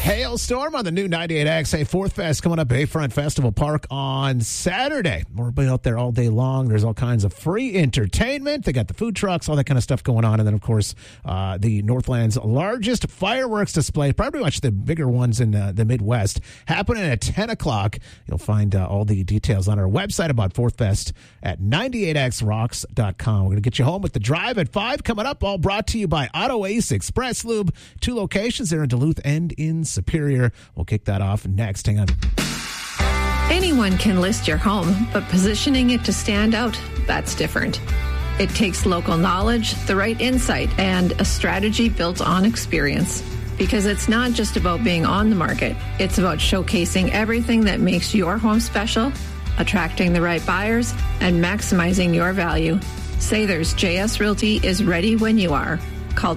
Hailstorm on the new 98X. Hey, Fourth Fest coming up at Bayfront Festival Park on Saturday. We'll be out there all day long. There's all kinds of free entertainment. They got the food trucks, all that kind of stuff going on. And then, of course, the Northland's largest fireworks display, probably much the bigger ones in the Midwest, happening at 10 o'clock. You'll find all the details on our website about Fourth Fest at 98xrocks.com. We're going to get you home with the Drive at 5 coming up, all brought to you by Auto Ace Express Lube. 2 locations there in Duluth and in Superior. We'll kick that off next. Hang on. Anyone can list your home, but positioning it to stand out, that's different. It takes local knowledge, the right insight, and a strategy built on experience. Because it's not just about being on the market, it's about showcasing everything that makes your home special, attracting the right buyers, and maximizing your value. Saythers JS Realty is ready when you are. Call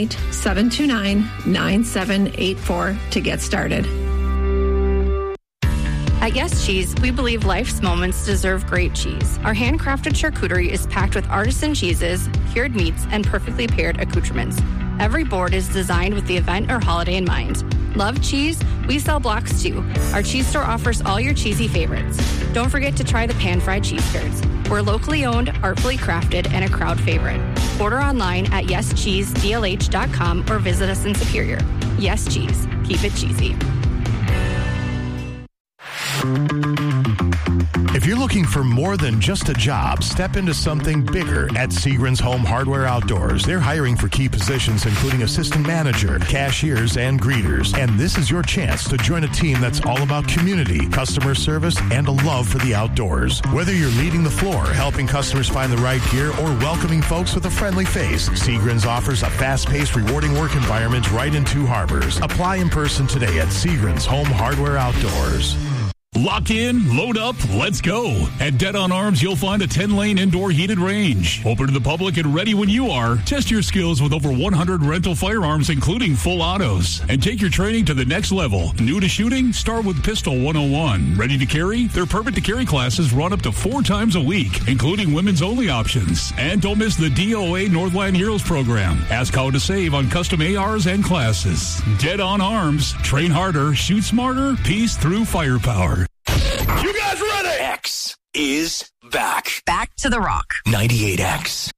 218-729-9784 to get started. At Yes Cheese, we believe life's moments deserve great cheese. Our handcrafted charcuterie is packed with artisan cheeses, cured meats, and perfectly paired accoutrements. Every board is designed with the event or holiday in mind. Love cheese? We sell blocks too. Our cheese store offers all your cheesy favorites. Don't forget to try the pan-fried cheese curds. We're locally owned, artfully crafted, and a crowd favorite. Order online at yescheesedlh.com or visit us in Superior. Yes Cheese. Keep it cheesy. If you're looking for more than just a job, step into something bigger at Seagren's Home Hardware Outdoors. They're hiring for key positions, including assistant manager, cashiers, and greeters. And this is your chance to join a team that's all about community, customer service, and a love for the outdoors. Whether you're leading the floor, helping customers find the right gear, or welcoming folks with a friendly face, Seagren's offers a fast-paced, rewarding work environment right in Two Harbors. Apply in person today at Seagren's Home Hardware Outdoors. Lock in, load up, let's go. At Dead on Arms, you'll find a 10-lane indoor heated range. Open to the public and ready when you are. Test your skills with over 100 rental firearms, including full autos. And take your training to the next level. New to shooting? Start with Pistol 101. Ready to carry? Their Permit to Carry classes run up to 4 times a week, including women's only options. And don't miss the DOA Northland Heroes program. Ask how to save on custom ARs and classes. Dead on Arms. Train harder, shoot smarter, peace through firepower. You guys ready? X is back. Back to the rock. 98X.